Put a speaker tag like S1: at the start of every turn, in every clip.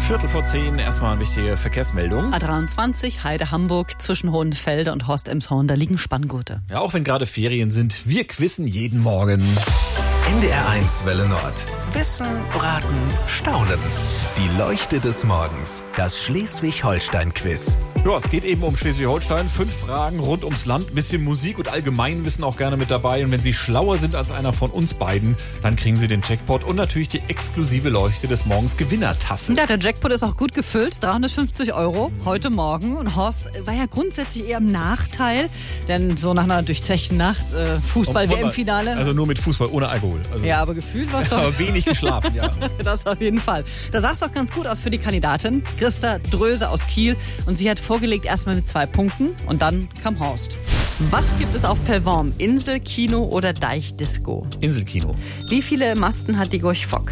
S1: 9:15, erstmal eine wichtige Verkehrsmeldung.
S2: A23, Heide Hamburg, zwischen Hohenfelde und Horst-Elmshorn, da liegen Spanngurte.
S1: Ja, auch wenn gerade Ferien sind, wir quizzen jeden Morgen.
S3: NDR1 Welle Nord. Wissen, raten, staunen. Die Leuchte des Morgens. Das Schleswig-Holstein-Quiz.
S1: Ja, es geht eben um Schleswig-Holstein. 5 Fragen rund ums Land. Bisschen Musik und Allgemeinwissen auch gerne mit dabei. Und wenn Sie schlauer sind als einer von uns beiden, dann kriegen Sie den Jackpot und natürlich die exklusive Leuchte des Morgens Gewinnertasse.
S2: Ja, der Jackpot ist auch gut gefüllt. 350 € heute Morgen. Und Horst war ja grundsätzlich eher im Nachteil. Denn so nach einer durchzechten Nacht, Fußball-WM-Finale.
S1: Also nur mit Fußball, ohne Alkohol. Also
S2: Ja, aber gefühlt war es doch...
S1: aber wenig geschlafen, ja.
S2: Das auf jeden Fall. Da sah es doch ganz gut aus für die Kandidatin. Christa Dröse aus Kiel. Und sie hat vorgelegt erstmal mit 2 Punkten. Und dann kam Horst. Was gibt es auf Pellworm? Inselkino oder Deichdisco?
S1: Inselkino.
S2: Wie viele Masten hat die Gorch Fock?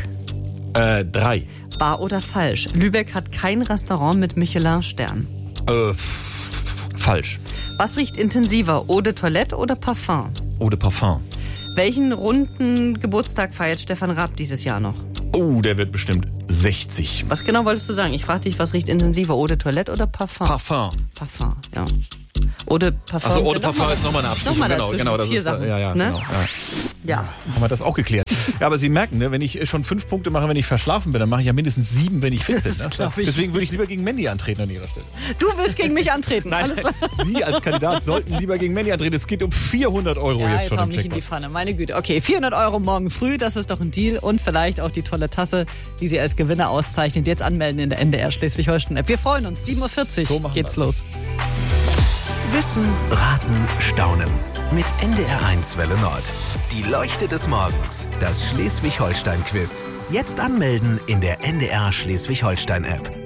S1: 3.
S2: Wahr oder falsch? Lübeck hat kein Restaurant mit Michelin-Stern.
S1: Falsch.
S2: Was riecht intensiver? Eau de Toilette oder Parfum?
S1: Eau de Parfum.
S2: Welchen runden Geburtstag feiert Stefan Raab dieses Jahr noch?
S1: Oh, der wird bestimmt 60.
S2: Was genau wolltest du sagen? Ich frage dich, was riecht intensiver? Eau de Toilette oder Parfum?
S1: Parfum.
S2: Parfum, ja. Eau de Parfum.
S1: Also Eau de Parfum ist nochmal eine Abstufung.
S2: Nochmal dazwischen.
S1: Genau, das
S2: 4
S1: ist,
S2: Sachen.
S1: ja,
S2: Ne?
S1: genau. Ja.
S2: Ja.
S1: Haben wir das auch geklärt. Ja, aber Sie merken, ne, wenn ich schon 5 Punkte mache, wenn ich verschlafen bin, dann mache ich ja mindestens 7, wenn ich fit bin. Ne?
S2: glaub ich.
S1: Deswegen würde ich lieber gegen Mandy antreten an Ihrer Stelle.
S2: Du willst gegen mich antreten.
S1: Nein,
S2: Alles klar.
S1: Sie als Kandidat sollten lieber gegen Mandy antreten. Es geht um 400 €
S2: Ja,
S1: jetzt
S2: jetzt
S1: schon
S2: hau
S1: im
S2: mich in die
S1: Jackpot.
S2: Pfanne. Meine Güte. Okay, 400 € morgen früh, das ist doch ein Deal. Und vielleicht auch die tolle Tasse, die Sie als Gewinner auszeichnet. Jetzt anmelden in der NDR Schleswig-Holstein-App. Wir freuen uns. 7:40 Uhr
S1: So machen
S2: geht's
S1: wir's.
S2: los.
S3: Wissen, raten, staunen. Mit NDR1 Welle Nord. Die Leuchte des Morgens. Das Schleswig-Holstein-Quiz. Jetzt anmelden in der NDR Schleswig-Holstein-App.